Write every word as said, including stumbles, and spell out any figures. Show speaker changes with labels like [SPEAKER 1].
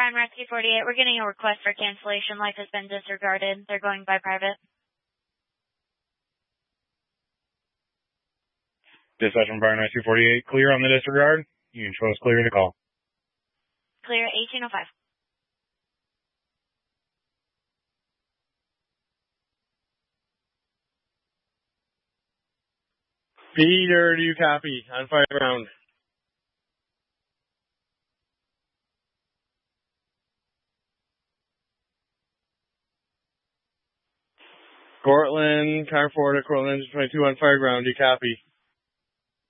[SPEAKER 1] Prime Rescue forty-eight, we're getting a request for cancellation. Life has been disregarded. They're going by private.
[SPEAKER 2] Dispatch from Prime Rescue forty-eight, clear on the disregard. You can show us clear to call.
[SPEAKER 1] Clear eighteen oh five.
[SPEAKER 3] Peter, do you copy? On fire ground. Cortland, car forward at Cortland twenty-two on fire ground. Do you copy?